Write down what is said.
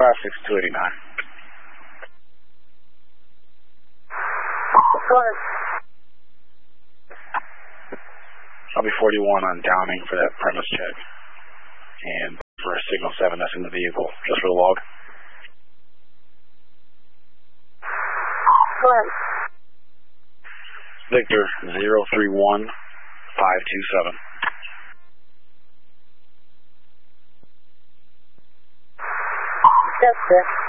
56289. Go ahead. I'll be 41 on Downing for that premise check. And for a signal 7, that's in the vehicle, just for the log. Go ahead. Victor 031527. That's it.